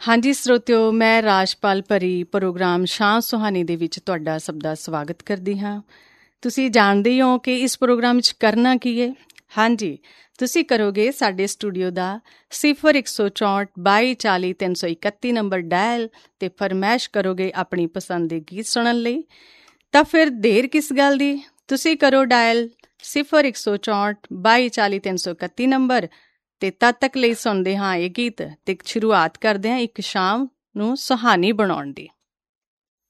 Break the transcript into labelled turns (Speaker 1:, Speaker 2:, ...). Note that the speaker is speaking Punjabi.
Speaker 1: ਹਾਂਜੀ ਸਰੋਤਿਓ, ਮੈਂ ਰਾਜਪਾਲ ਪਰੀ ਪ੍ਰੋਗਰਾਮ ਸ਼ਾਮ ਸੁਹਾਨੀ ਦੇ ਵਿੱਚ ਤੁਹਾਡਾ ਸਭ ਦਾ ਸਵਾਗਤ ਕਰਦੀ ਹਾਂ। ਤੁਸੀਂ ਜਾਣਦੇ ਹੀ ਹੋ ਕਿ ਇਸ ਪ੍ਰੋਗਰਾਮ ਵਿੱਚ ਕਰਨਾ ਕੀ ਹੈ। ਹਾਂਜੀ, ਤੁਸੀਂ ਕਰੋਗੇ ਸਾਡੇ ਸਟੂਡੀਓ ਦਾ 0164 2240 331 ਨੰਬਰ ਡਾਇਲ ਅਤੇ ਫਰਮਾਇਸ਼ ਕਰੋਗੇ ਆਪਣੀ ਪਸੰਦ ਦੇ ਗੀਤ ਸੁਣਨ ਲਈ। ਤਾਂ ਫਿਰ ਦੇਰ ਕਿਸ ਗੱਲ ਦੀ, ਤੁਸੀਂ ਕਰੋ ਡਾਇਲ 0164 2240 331 ਨੰਬਰ ਤੇ ਤਦ ਤੱਕ ਲਈ ਸੁਣਦੇ ਹਾਂ ਇਹ ਗੀਤ ਤੇ ਸ਼ੁਰੂਆਤ ਕਰਦੇ ਹਾਂ ਇੱਕ ਸ਼ਾਮ ਨੂੰ ਸੁਹਾਨੀ ਬਣਾਉਣ ਦੀ।